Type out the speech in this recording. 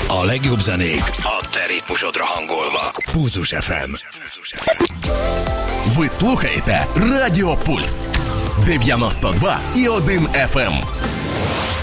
A legjobb zenék a te ritmusodra hangolva. Pulzus FM. Ви слухаєте Радіо Пульс 92,1 FM.